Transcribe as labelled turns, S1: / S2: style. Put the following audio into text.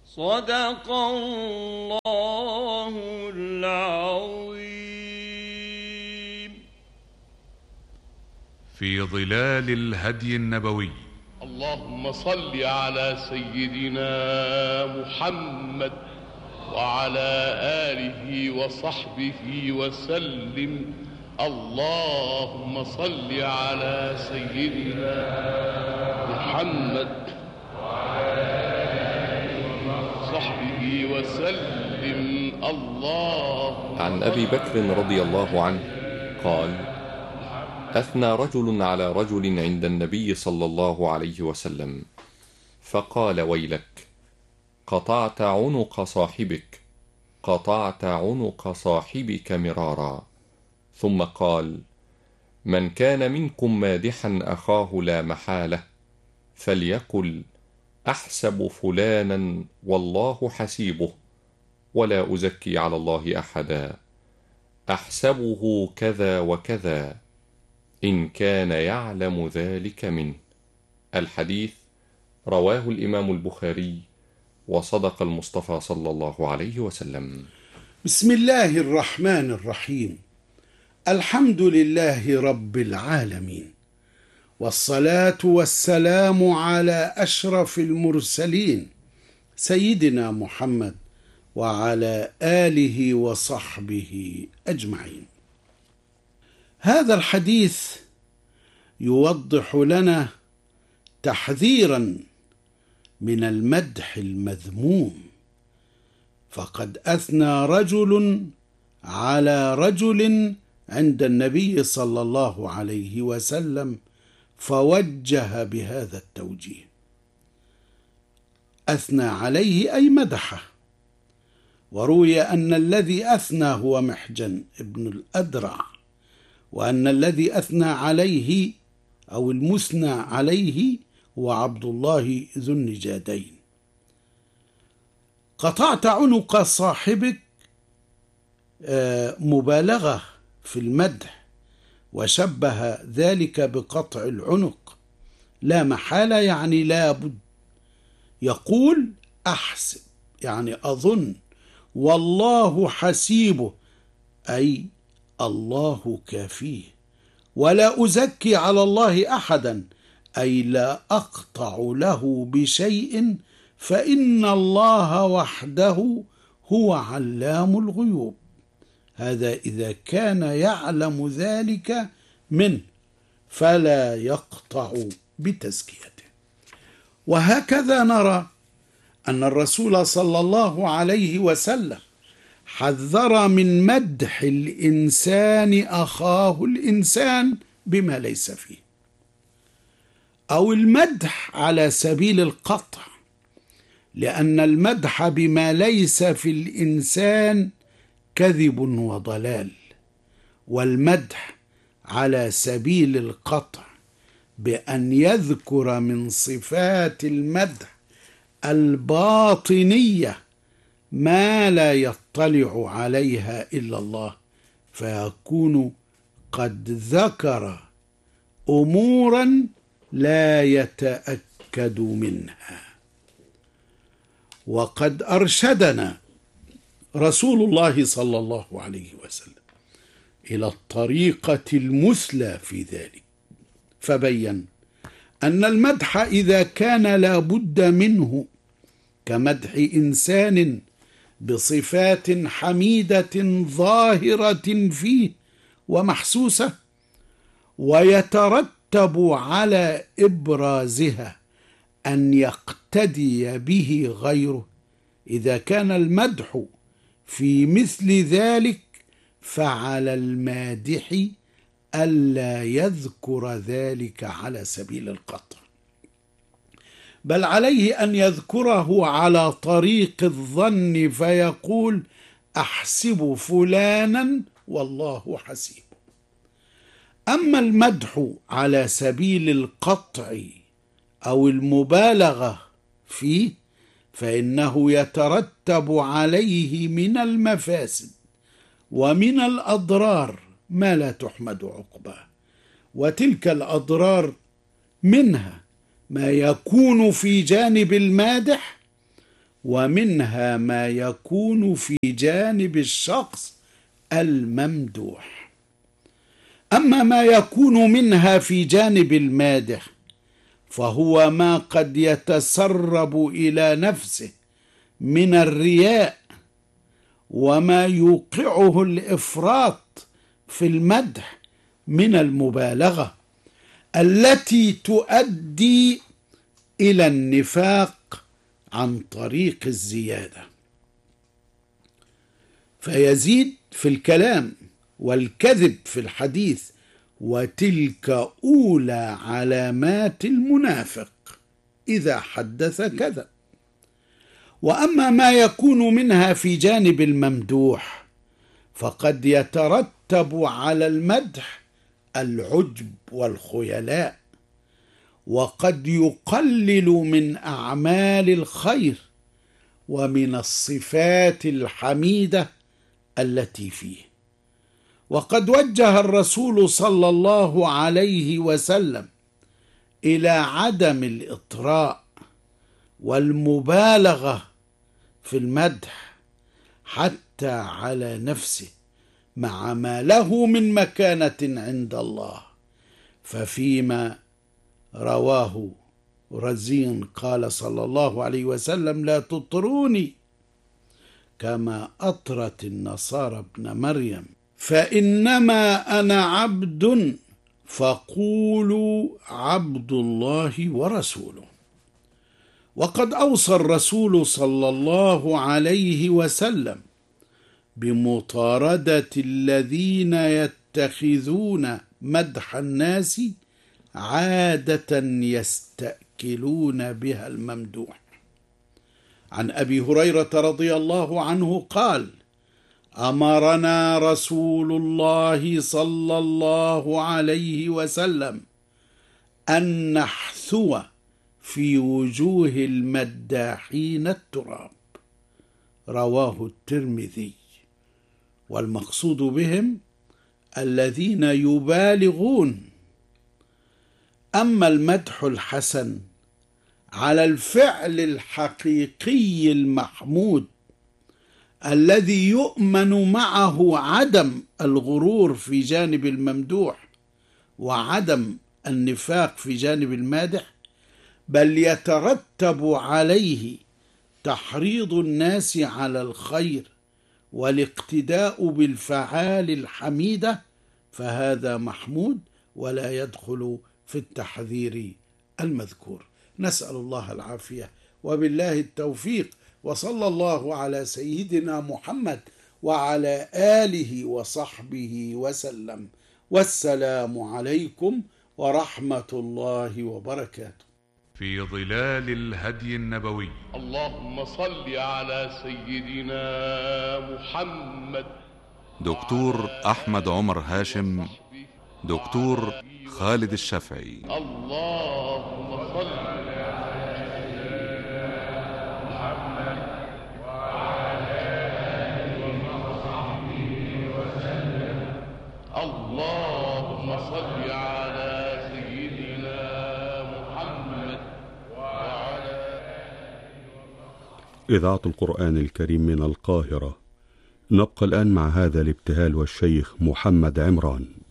S1: صدق الله العظيم.
S2: في ظلال الهدي النبوي.
S3: اللهم صل على سيدنا محمد وعلى آله وصحبه وسلم. اللهم صل على سيدنا محمد وعلى آله وصحبه وسلم.
S4: عن أبي بكر رضي الله عنه قال: أثنى رجل على رجل عند النبي صلى الله عليه وسلم فقال: ويلك، قطعت عنق صاحبك، قطعت عنق صاحبك مرارا. ثم قال: من كان منكم مادحا أخاه لا محالة فليقل: أحسب فلانا والله حسيبه، ولا أزكي على الله أحدا، أحسبه كذا وكذا، إن كان يعلم ذلك منه. الحديث رواه الإمام البخاري، وصدق المصطفى صلى الله عليه وسلم.
S5: بسم الله الرحمن الرحيم. الحمد لله رب العالمين، والصلاة والسلام على أشرف المرسلين سيدنا محمد وعلى آله وصحبه أجمعين. هذا الحديث يوضح لنا تحذيرا من المدح المذموم، فقد أثنى رجل على رجل عند النبي صلى الله عليه وسلم فوجه بهذا التوجيه. أثنى عليه أي مدحه، وروي أن الذي أثنى هو محجن ابن الأدرع، وأن الذي أثنى عليه أو المثنى عليه هو عبد الله ذو النجادين. قطعت عنق صاحبك مبالغة في المدح، وشبه ذلك بقطع العنق، لا محالة يعني لا بد. يقول أحسب يعني أظن، والله حسيبه أي الله كافيه، ولا أزكي على الله أحدا أي لا أقطع له بشيء، فإن الله وحده هو علام الغيوب. هذا إذا كان يعلم ذلك منه فلا يقطع بتزكيته. وهكذا نرى أن الرسول صلى الله عليه وسلم حذر من مدح الإنسان أخاه الإنسان بما ليس فيه، أو المدح على سبيل القطع، لأن المدح بما ليس في الإنسان كذب وضلال، والمدح على سبيل القطع بأن يذكر من صفات المدح الباطنية ما لا يطلع عليها إلا الله، فيكون قد ذكر أمورا لا يتأكد منها. وقد أرشدنا رسول الله صلى الله عليه وسلم إلى الطريقة المثلى في ذلك، فبين أن المدح إذا كان لا بد منه كمدح إنسان بصفات حميدة ظاهرة فيه ومحسوسة، ويترتب على إبرازها أن يقتدي به غيره، إذا كان المدح في مثل ذلك فعلى المادح ألا يذكر ذلك على سبيل القطع، بل عليه أن يذكره على طريق الظن، فيقول أحسب فلانا والله حسيبه. أما المدح على سبيل القطع أو المبالغة فيه فإنه يترتب عليه من المفاسد ومن الأضرار ما لا تحمد عقباه، وتلك الأضرار منها ما يكون في جانب المادح ومنها ما يكون في جانب الشخص الممدوح. أما ما يكون منها في جانب المادح فهو ما قد يتسرب إلى نفسه من الرياء، وما يوقعه الإفراط في المدح من المبالغة التي تؤدي إلى النفاق عن طريق الزيادة، فيزيد في الكلام والكذب في الحديث، وتلك أولى علامات المنافق إذا حدث كذب. وأما ما يكون منها في جانب الممدوح فقد يترتب على المدح العجب والخيلاء، وقد يقلل من أعمال الخير ومن الصفات الحميدة التي فيه. وقد وجه الرسول صلى الله عليه وسلم إلى عدم الإطراء والمبالغة في المدح حتى على نفسه مع ما له من مكانة عند الله. ففيما رواه رزين قال صلى الله عليه وسلم: لا تطروني كما أطرت النصارى ابن مريم، فإنما أنا عبد فقولوا عبد الله ورسوله. وقد أوصى الرسول صلى الله عليه وسلم بمطاردة الذين يتخذون مدح الناس عادة يستأكلون بها الممدوح. عن أبي هريرة رضي الله عنه قال: أمرنا رسول الله صلى الله عليه وسلم أن نحثو في وجوه المداحين التراب. رواه الترمذي. والمقصود بهم الذين يبالغون. أما المدح الحسن على الفعل الحقيقي المحمود الذي يؤمن معه عدم الغرور في جانب الممدوح وعدم النفاق في جانب المادح، بل يترتب عليه تحريض الناس على الخير والاقتداء بالفعال الحميدة، فهذا محمود ولا يدخل في التحذير المذكور. نسأل الله العافية وبالله التوفيق، وصلى الله على سيدنا محمد وعلى آله وصحبه وسلم، والسلام عليكم ورحمة الله وبركاته.
S2: في ظلال الهدي النبوي.
S3: اللهم صل على سيدنا محمد.
S2: دكتور أحمد عمر هاشم، دكتور خالد الشافعي.
S3: اللهم صل على سيدنا محمد وعلى آله وصحبه وسلم. اللهم صل على سيدنا محمد وعلى
S6: إذاعة القرآن الكريم من القاهرة. نبقى الآن مع هذا الابتهال والشيخ محمد عمران.